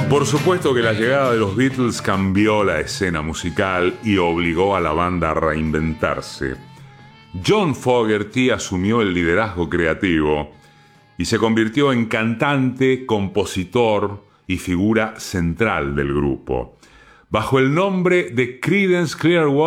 Por supuesto que la llegada de los Beatles cambió la escena musical y obligó a la banda a reinventarse. John Fogerty asumió el liderazgo creativo y se convirtió en cantante, compositor y figura central del grupo. Bajo el nombre de Creedence Clearwater